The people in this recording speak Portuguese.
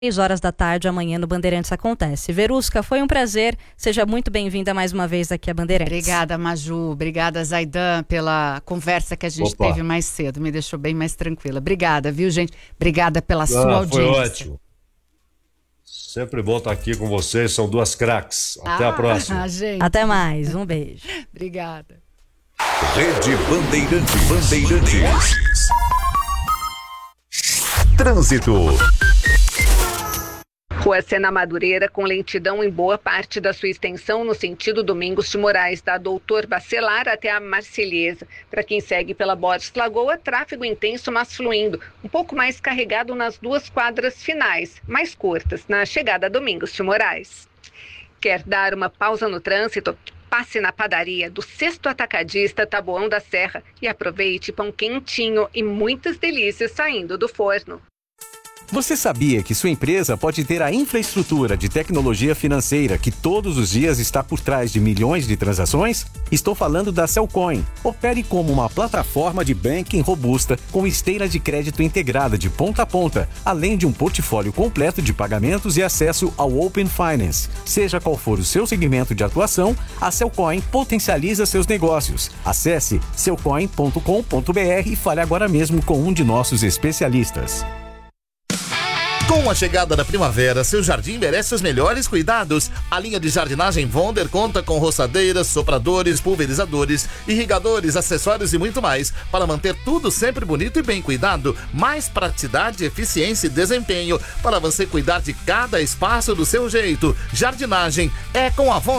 6 horas da tarde, amanhã no Bandeirantes acontece. Verusca, foi um prazer. Seja muito bem-vinda mais uma vez aqui a Bandeirantes. Obrigada, Maju. Obrigada, Zaidan, pela conversa que a gente teve mais cedo. Me deixou bem mais tranquila. Obrigada, viu, gente? Obrigada pela sua audiência. Foi ótimo. Sempre bom estar aqui com vocês. São duas craques. Até a próxima. Gente. Até mais. Um beijo. Obrigada. Rede Bandeirantes. Trânsito. Rua Sena Madureira, com lentidão em boa parte da sua extensão no sentido Domingos de Moraes, da Doutor Bacelar até a Marselhesa. Para quem segue pela Borges Lagoa, tráfego intenso, mas fluindo. Um pouco mais carregado nas 2 quadras finais, mais curtas, na chegada a Domingos de Moraes. Quer dar uma pausa no trânsito? Passe na padaria do Sexto Atacadista Taboão da Serra e aproveite pão quentinho e muitas delícias saindo do forno. Você sabia que sua empresa pode ter a infraestrutura de tecnologia financeira que todos os dias está por trás de milhões de transações? Estou falando da Cellcoin. Opere como uma plataforma de banking robusta com esteira de crédito integrada de ponta a ponta, além de um portfólio completo de pagamentos e acesso ao Open Finance. Seja qual for o seu segmento de atuação, a Cellcoin potencializa seus negócios. Acesse cellcoin.com.br e fale agora mesmo com um de nossos especialistas. Com a chegada da primavera, seu jardim merece os melhores cuidados. A linha de jardinagem Vonder conta com roçadeiras, sopradores, pulverizadores, irrigadores, acessórios e muito mais para manter tudo sempre bonito e bem cuidado. Mais praticidade, eficiência e desempenho para você cuidar de cada espaço do seu jeito. Jardinagem é com a Vonder.